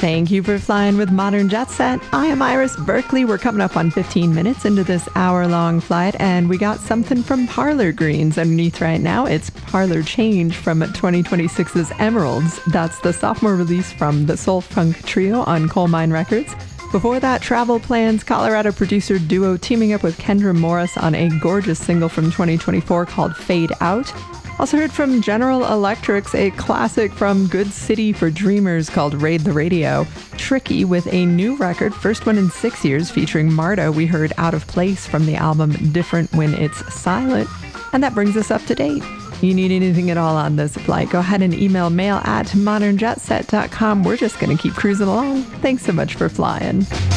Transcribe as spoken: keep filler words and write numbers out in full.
Thank you for flying with Modern Jet Set. I am Iris Berkeley. We're coming up on fifteen minutes into this hour-long flight, and we got something from Parlor Greens underneath right now. It's Parlor Change from twenty twenty-six's Emeralds. That's the sophomore release from the Soul Funk Trio on Coal Mine Records. Before that, Travel Plans, Colorado producer duo teaming up with Kendra Morris on a gorgeous single from twenty twenty-four called Fade Out. Also heard from General Electrics, a classic from Good City for Dreamers called Raid the Radio. Tricky with a new record, first one in six years, featuring Marta. We heard Out of Place from the album Different When It's Silent. And that brings us up to date. You need anything at all on this flight, go ahead and email mail at modern jet set dot com. We're just going to keep cruising along. Thanks so much for flying.